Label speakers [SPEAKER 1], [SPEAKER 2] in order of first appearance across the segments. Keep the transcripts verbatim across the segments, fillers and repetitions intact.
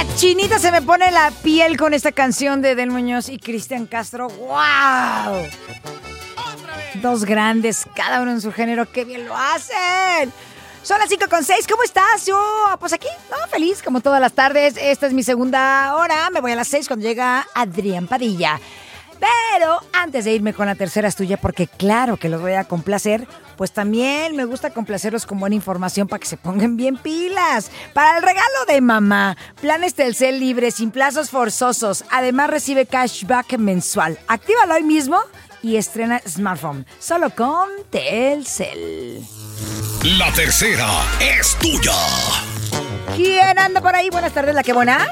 [SPEAKER 1] hasta chinita se me pone la piel con esta canción de Del Muñoz y Cristian Castro. ¡Wow! Dos grandes, cada uno en su género. ¡Qué bien lo hacen! Son las cinco con seis. ¿Cómo estás? Yo, pues aquí, no, feliz como todas las tardes. Esta es mi segunda hora. Me voy a las seis cuando llega Adrián Padilla. Pero antes de irme con la tercera es tuya, porque claro que los voy a complacer, pues también me gusta complacerlos con buena información para que se pongan bien pilas. Para el regalo de mamá, planes Telcel libre, sin plazos forzosos. Además recibe cashback mensual. Actívalo hoy mismo y estrena smartphone. Solo con Telcel.
[SPEAKER 2] La tercera es tuya.
[SPEAKER 1] ¿Quién anda por ahí? Buenas tardes, ¿la que buena?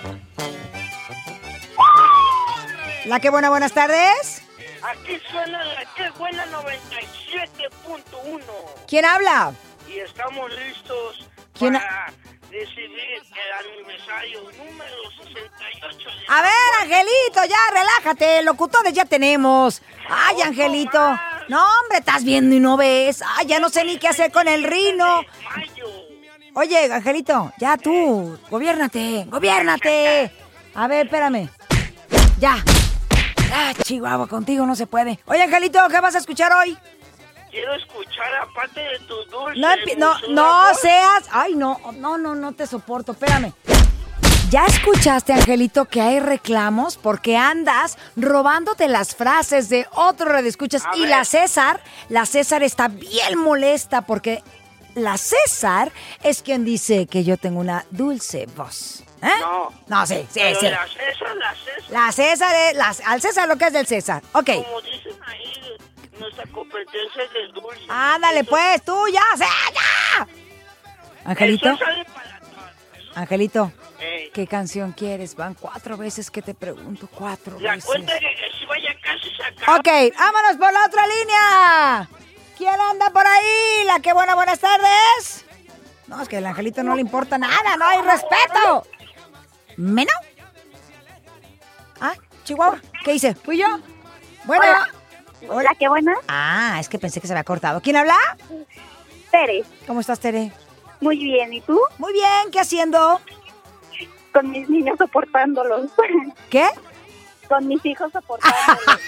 [SPEAKER 1] ¿La que buena? Buenas tardes.
[SPEAKER 3] Aquí suena la que buena noventa y siete punto uno.
[SPEAKER 1] ¿Quién habla?
[SPEAKER 3] Y estamos listos
[SPEAKER 1] ¿Quién
[SPEAKER 3] para ha... decidir el aniversario número sesenta y ocho. De
[SPEAKER 1] A ver, Angelito, ya relájate. Locutores ya tenemos. Ay, Angelito. No, hombre, estás viendo y no ves. Ay, ya no sé ni qué hacer con el Rino. Oye, Angelito, ya tú, gobiérnate, gobiérnate. A ver, espérame. Ya. Ah, Chihuahua, contigo no se puede. Oye, Angelito, ¿qué vas a escuchar hoy?
[SPEAKER 3] Quiero escuchar aparte de tus dulces.
[SPEAKER 1] No, no, no seas... Ay, no, no, no, no te soporto, espérame. ¿Ya escuchaste, Angelito, que hay reclamos porque andas robándote las frases de otro radioescuchas? Y la César, la César está bien molesta porque la César es quien dice que yo tengo una dulce voz. ¿Eh?
[SPEAKER 3] No.
[SPEAKER 1] No, sí, sí,
[SPEAKER 3] Pero
[SPEAKER 1] sí.
[SPEAKER 3] La César, la César.
[SPEAKER 1] La César es... La, al César lo que es del César. Ok.
[SPEAKER 3] Como dicen ahí, nuestra competencia es del dulce.
[SPEAKER 1] Ándale,
[SPEAKER 3] Eso,
[SPEAKER 1] pues, tú ya, o sea, ya. Angelito.
[SPEAKER 3] Eso sale para todos.
[SPEAKER 1] Angelito.
[SPEAKER 3] Hey.
[SPEAKER 1] ¿Qué canción quieres? Van cuatro veces que te pregunto, cuatro
[SPEAKER 3] La
[SPEAKER 1] veces.
[SPEAKER 3] cuenta de que si vaya casi se acaba.
[SPEAKER 1] Ok, vámonos por la otra línea. ¿Quién anda por ahí? La que buena, buenas tardes. No, es que al Angelito no le importa nada, no hay respeto. ¿Meno? Ah, Chihuahua, ¿qué hice? ¿Fui yo? Bueno.
[SPEAKER 4] Hola. Hola, qué buena.
[SPEAKER 1] Ah, es que pensé que se había cortado. ¿Quién habla?
[SPEAKER 4] Tere.
[SPEAKER 1] ¿Cómo estás, Tere?
[SPEAKER 4] Muy bien, ¿y tú?
[SPEAKER 1] Muy bien, ¿qué haciendo?
[SPEAKER 4] Con mis niños soportándolos.
[SPEAKER 1] ¿Qué?
[SPEAKER 4] Con mis hijos soportándolos.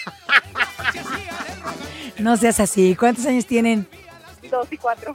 [SPEAKER 1] No seas así. ¿Cuántos años tienen?
[SPEAKER 4] Dos y cuatro.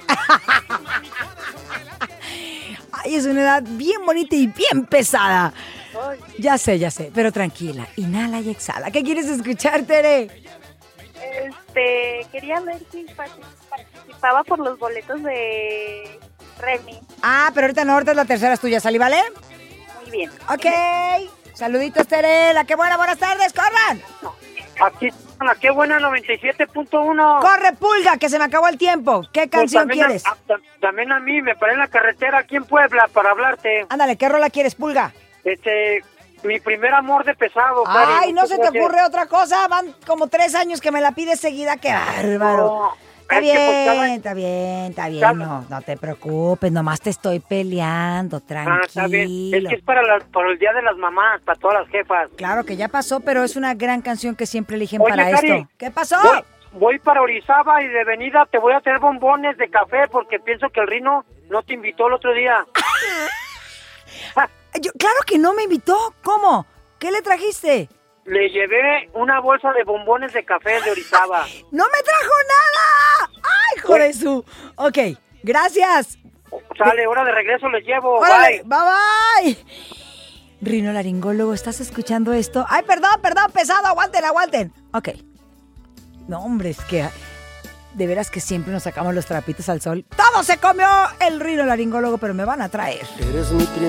[SPEAKER 1] Ay, es una edad bien bonita y bien pesada.
[SPEAKER 4] Ay.
[SPEAKER 1] Ya sé, ya sé, pero tranquila. Inhala y exhala. ¿Qué quieres escuchar, Tere?
[SPEAKER 4] Este, quería ver si participaba por los boletos de Remy.
[SPEAKER 1] Ah, pero ahorita no, ahorita es la tercera es tuya, ¿salí, vale?
[SPEAKER 4] Muy bien.
[SPEAKER 1] Ok. Saluditos, Tere. La que buena, buenas tardes, corran.
[SPEAKER 3] Aquí la que buena noventa y siete punto uno.
[SPEAKER 1] Corre, pulga, que se me acabó el tiempo. ¿Qué canción
[SPEAKER 3] Pues también
[SPEAKER 1] quieres?
[SPEAKER 3] A, a, también a mí, me paré en la carretera aquí en Puebla para hablarte.
[SPEAKER 1] Ándale, ¿qué rola quieres, pulga?
[SPEAKER 3] Este, mi primer amor de pesado.
[SPEAKER 1] Ay,
[SPEAKER 3] Cari,
[SPEAKER 1] no se te
[SPEAKER 3] gracias.
[SPEAKER 1] ocurre otra cosa. Van como tres años que me la pides seguida. ¡Qué bárbaro!
[SPEAKER 3] No,
[SPEAKER 1] Está
[SPEAKER 3] es que pues
[SPEAKER 1] bien,
[SPEAKER 3] cada-
[SPEAKER 1] está bien, está bien.
[SPEAKER 3] cada-
[SPEAKER 1] No, no te preocupes, nomás te estoy peleando, tranquilo.
[SPEAKER 3] Ah, está bien. Es que es para, la, para el Día de las Mamás, para todas las jefas.
[SPEAKER 1] Claro que ya pasó, pero es una gran canción que siempre eligen
[SPEAKER 3] Oye,
[SPEAKER 1] para
[SPEAKER 3] Cari,
[SPEAKER 1] esto. ¿Qué pasó?
[SPEAKER 3] Voy, voy para Orizaba y de venida te voy a traer bombones de café porque pienso que el Rino no te invitó el otro día.
[SPEAKER 1] Yo, claro que no me invitó. ¿Cómo? ¿Qué le trajiste?
[SPEAKER 3] Le llevé una bolsa de bombones de café de Orizaba.
[SPEAKER 1] ¡No me trajo nada! ¡Ay, joder, su! Ok, gracias.
[SPEAKER 3] Sale, hora de regreso les llevo.
[SPEAKER 1] Órale,
[SPEAKER 3] Bye.
[SPEAKER 1] bye bye. Rino Laringólogo, ¿estás escuchando esto? Ay, perdón, perdón, pesado, aguanten, aguanten. Ok. No, hombre, es que de veras que siempre nos sacamos los trapitos al sol. Todo se comió el Rino Laringólogo, pero me van a traer.
[SPEAKER 5] Eres mi